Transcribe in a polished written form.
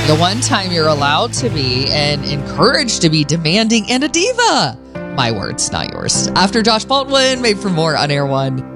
The one time you're allowed to be and encouraged to be demanding and a diva. My words, not yours. After Josh Baldwin, Made for More on Air One.